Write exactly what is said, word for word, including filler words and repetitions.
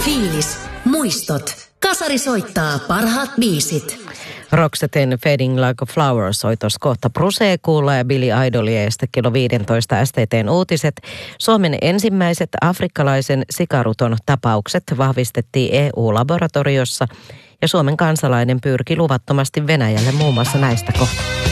Fiilis. Muistot. Kasari soittaa parhaat biisit. Roxetten Fading Like a Flower soitos kohta Bruceekuulla ja Billy Idolia ja sitten kello viisitoista S T T:n uutiset. Suomen ensimmäiset afrikkalaisen sikaruton tapaukset vahvistettiin E U-laboratoriossa ja Suomen kansalainen pyrki luvattomasti Venäjälle muun muassa näistä kohta.